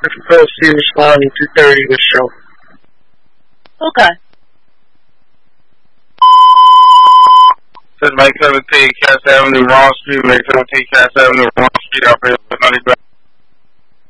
If you post C responding 2:30 this show. Okay. Says Mike 17, Cass Avenue, Wrong Street, Mike 17, Cass Avenue, Wrong Street, operator 95.